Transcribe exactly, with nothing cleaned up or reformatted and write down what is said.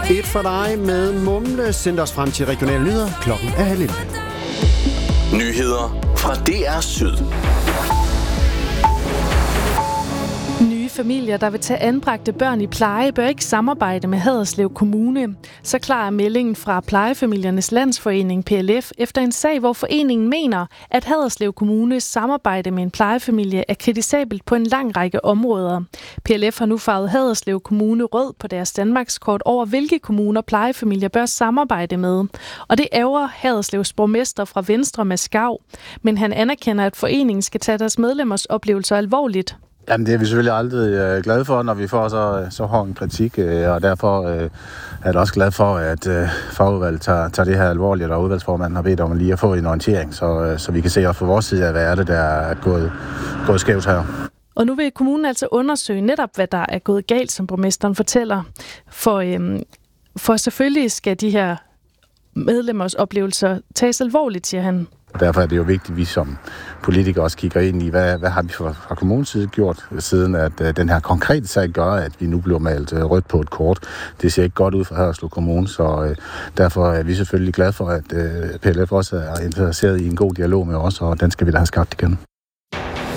Et for dig med Mumle sendte os frem til regionale nyheder. Klokken er halv elleve. Nyheder fra D R Syd. Nye familier, der vil tage anbragte børn i pleje, bør ikke samarbejde med Haderslev Kommune. Så klar er meldingen fra Plejefamiliernes Landsforening P L F efter en sag, hvor foreningen mener, at Haderslev Kommunes samarbejde med en plejefamilie er kritisabelt på en lang række områder. P L F har nu farvet Haderslev Kommune rød på deres Danmarkskort over, hvilke kommuner plejefamilier bør samarbejde med. Og det ærger Haderslevs borgmester fra Venstre, Mads Skav. Men han anerkender, at foreningen skal tage deres medlemmers oplevelser alvorligt. Jamen, det er vi selvfølgelig aldrig øh, glade for, når vi får så, så hård en kritik, øh, og derfor øh, er jeg også glad for, at øh, fagudvalget tager, tager det her alvorligt, og udvalgsformanden har bedt om lige at få en orientering, så, øh, så vi kan se også fra vores side af, hvad er det, der er gået, gået skævt her. Og nu vil kommunen altså undersøge netop, hvad der er gået galt, som borgmesteren fortæller. For, øhm, for selvfølgelig skal de her medlemmers oplevelser tages alvorligt, siger han. Derfor er det jo vigtigt, at vi som politikere også kigger ind i, hvad, hvad har vi fra, fra kommunens side gjort, siden at uh, den her konkrete sag gør, at vi nu bliver malet uh, rødt på et kort. Det ser ikke godt ud for Haderslev Kommune, så uh, derfor er vi selvfølgelig glade for, at uh, P L F også er interesseret i en god dialog med os, og den skal vi da have skabt igen.